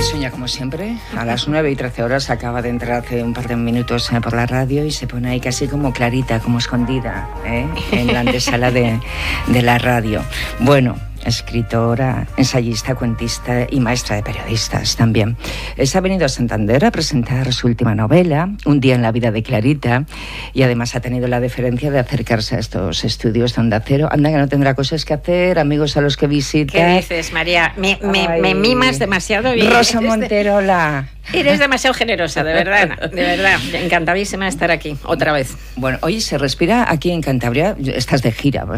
Sonia, como siempre, a las 9:13 acaba de entrar hace un par de minutos por la radio y se pone ahí casi como clarita, como escondida, en la antesala de la radio. Bueno, escritora, ensayista, cuentista y maestra de periodistas también. Se ha venido a Santander a presentar su última novela, Un día en la vida de Clarita, y además ha tenido la deferencia de acercarse a estos estudios de Onda Cero. Anda, que no tendrá cosas que hacer, amigos a los que visita. ¿Qué dices, María? Me mimas demasiado bien. Rosa Monterola. Eres demasiado generosa, de verdad, de verdad. Encantadísima de estar aquí, otra vez. Bueno, hoy se respira aquí en Cantabria, estás de gira,